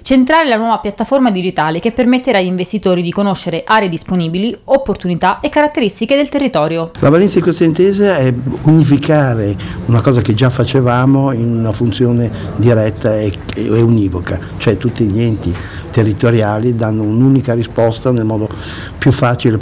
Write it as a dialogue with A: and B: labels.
A: Centrale la nuova piattaforma digitale che permetterà agli investitori di conoscere aree disponibili, opportunità e caratteristiche del territorio.
B: La valenza di questa intesa è unificare una cosa che già facevamo in una funzione diretta e univoca, cioè tutti gli enti territoriali danno un'unica risposta nel modo più facile